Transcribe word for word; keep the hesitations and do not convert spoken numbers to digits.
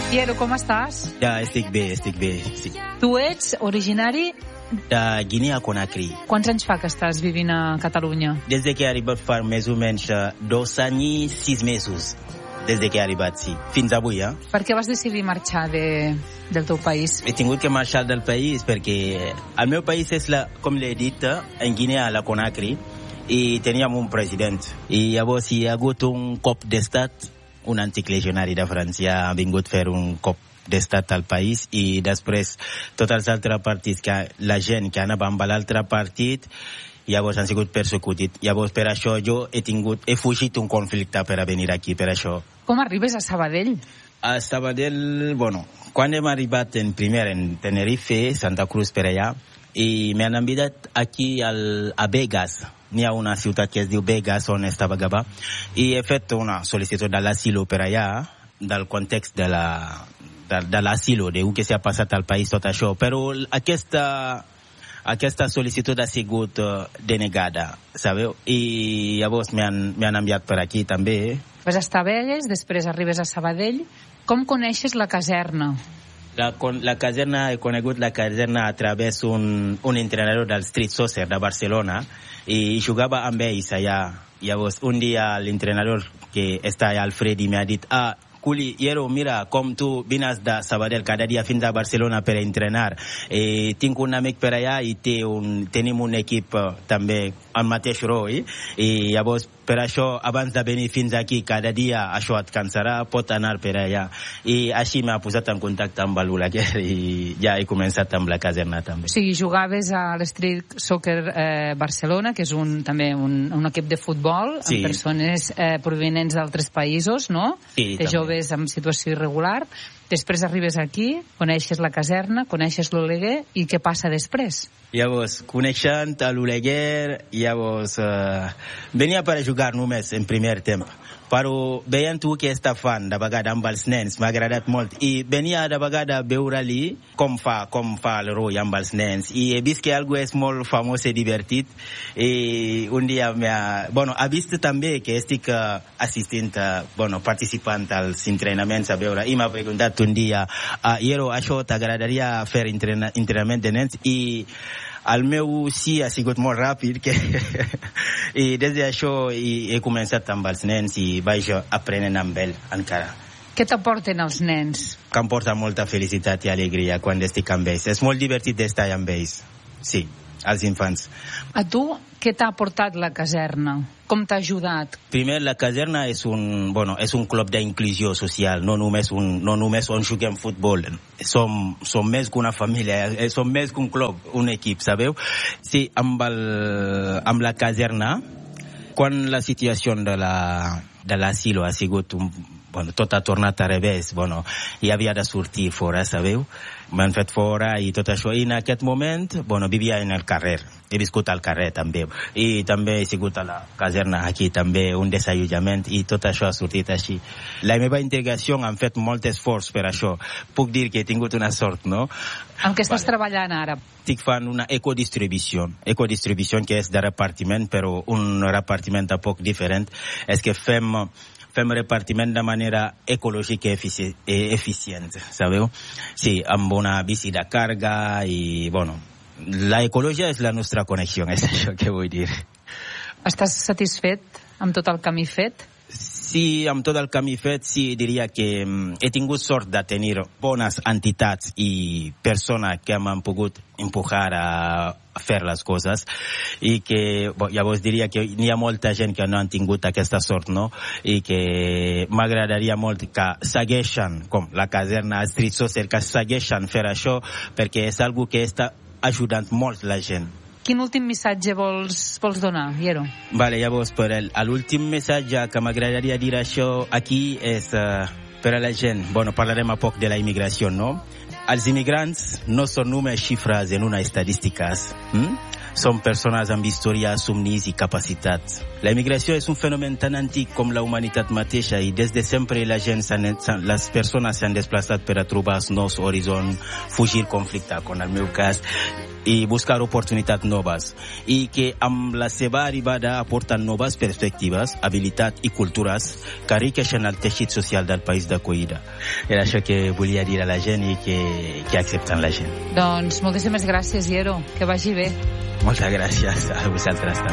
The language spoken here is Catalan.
Piero, com estàs? Ja, estic bé, estic bé, sí. Tu ets originari de Guinea Conakry. Quants anys fa que estàs vivint a Catalunya? Des que he arribat fa més o menys dos anys i sis mesos. Des que he arribat, sí. Fins avui, eh? Per què vas decidir marxar de, del teu país? He tingut que marxar del país perquè el meu país és, la, com l'he dit, en Guinea, la Conakry, i teníem un president. I llavors hi ha hagut un cop d'estat. Un antic legionari de França ha vingut a fer un cop d'estat al país i després tots els altres partits, que la gent que anava amb l'altre partit, llavors han sigut persecutit. Llavors per això jo he tingut, he fugit un conflicte per a venir aquí, per això. Com arribes a Sabadell? A Sabadell, bueno, quan hem arribat en primer en Tenerife, Santa Cruz per allà, i m'han enviat aquí al, a Begas. N'hi ha una ciutat que es diu Begas, on estava Gabà, i he fet una sol·licitud de l'asilo per allà, del context de la de, de l'asilo, de què s'ha passat al país, tot això. Però aquesta, aquesta sol·licitud ha sigut uh, denegada, sabeu? I llavors m'han enviat per aquí també. Vas estar a Begues, després arribes a Sabadell. Com coneixes la caserna? La, la caserna, he conegut la caserna a través d'un un entrenador del Street Soccer de Barcelona i jugava amb ells allà. Llavors, un dia l'entrenador que està allà, Alfredi, m'ha dit, ah, Culi, Iero, mira, com tu vines de Sabadell cada dia fins a Barcelona per entrenar. Eh, tinc un amic per allà i té un, tenim un equip uh, també al mateix rol. I llavors, per això, abans de venir fins aquí, cada dia això et cansarà, pot anar per allà. I així m'ha posat en contacte amb l'Oleguer i ja he començat amb la caserna també. O sigui, jugaves a l'Street Soccer eh, Barcelona, que és un, també un, un equip de futbol, sí, amb persones eh, provenents d'altres països, no? Sí, de joves en situació irregular. Després arribes aquí, coneixes la caserna, coneixes l'Oleguer, i què passa després? Llavors, coneixent l'Oleguer, llavors uh, venia per a jugar només en primer temps. Però veient tu que està fan de vegada amb els nens, m'ha agradat molt. I venia de vegada a veure-li com fa, com fa el rol amb els nens. I he vist que algo és molt famós i divertit. I un dia m'ha... Bueno, ha vist també que estic uh, assistint, uh, bueno, participant als entrenaments a veure. I m'ha preguntat un dia, uh, Iero, això t'agradaria fer entrena, entrenament de nens? I el meu sí ha sigut molt ràpid que i des d'això he començat amb els nens i vaig aprenent amb ell encara. Què t'aporten els nens? Que em porta molta felicitat i alegria quan estic amb ells. És molt divertit d'estar amb ells, sí, als infants. A tu, què t'ha aportat la caserna? Com t'ha ajudat? Primer, la caserna és un, bueno, és un club d'inclusió social, no només, un, no només on juguem futbol. Som, som més que una família, som més que un club, un equip, sabeu? Sí, amb, el, amb la caserna, quan la situació de la, de l'asilo ha sigut un, bueno, tot ha tornat a revés, bueno, hi havia de sortir fora, sabeu? M'han fet fora i tot això. I en aquest moment, bueno, vivia en el carrer. He viscut al carrer també. I també he sigut a la caserna aquí també, un desallotjament, i tot això ha sortit així. La meva integració han fet molt esforç per això. Puc dir que he tingut una sort, no? En què estàs vale. treballant ara? Estic fent una ecodistribució. Ecodistribució que és de repartiment, però un repartiment un poc diferent. És que fem... fem repartiment de manera ecològica i eficient, sabeu? Sí, amb una bici de càrrega i, bueno, la ecologia és la nostra connexió, és això que vull dir. Estàs satisfet amb tot el camí fet? Sí, amb tot el camí fet, sí, diria que he tingut sort de tenir bones entitats i persones que m'han pogut empujar a fer les coses i que, bon, llavors diria que n'hi ha molta gent que no han tingut aquesta sort, no? I que m'agradaria molt que segueixen, com la caserna Street Soccer, que segueixen fer això perquè és algo que està ajudant molt la gent. Quin últim missatge vols, vols donar, Iero? Vale, llavors, per l'últim missatge que m'agradaria dir això aquí és uh, per a la gent. Bueno, parlarem a poc de la immigració, no? Els immigrants no són només xifres en unes estadístiques. Hm? són persones amb història, somnis i capacitats. La immigració és un fenomen tan antic com la humanitat mateixa i des de sempre la gent les persones s'han desplaçat per a trobar nous horitzons, fugir conflicte, com en el meu cas, i buscar oportunitats noves, i que amb la seva arribada aporten noves perspectives, habilitats i cultures que enriqueixen el teixit social del país d'acollida. Era això que volia dir a la gent i que, que accepten la gent. Doncs moltíssimes gràcies, Iero. Que vagi bé. Moltes gràcies a vosaltres també.